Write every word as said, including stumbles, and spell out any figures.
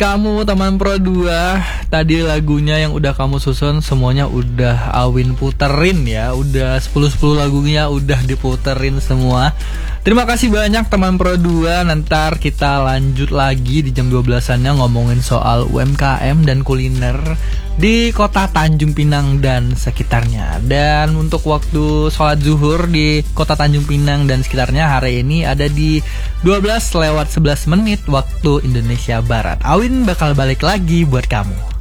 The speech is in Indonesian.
kamu teman Pro dua. Tadi lagunya yang udah kamu susun semuanya udah Awin puterin ya. Udah sepuluh sepuluh lagunya udah diputerin semua. Terima kasih banyak teman Pro dua. Nanti kita lanjut lagi di jam dua belasan-nya ngomongin soal U M K M dan kuliner di kota Tanjung Pinang dan sekitarnya. Dan untuk waktu sholat zuhur di kota Tanjung Pinang dan sekitarnya hari ini ada di dua belas lewat sebelas menit waktu Indonesia Barat. Awin bakal balik lagi buat kamu.